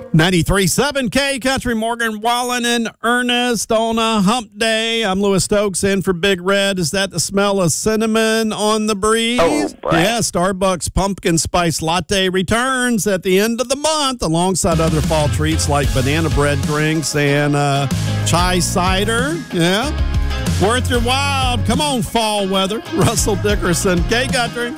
93.7 K Country, Morgan Wallen and Ernest on a hump day. I'm Lewis Stokes in for Big Red. Is that the smell of cinnamon on the breeze? Oh, boy. Yeah, Starbucks Pumpkin Spice Latte returns at the end of the month alongside other fall treats like banana bread drinks and chai cider. Yeah, worth your while. Come on, fall weather. Russell Dickerson, K Country.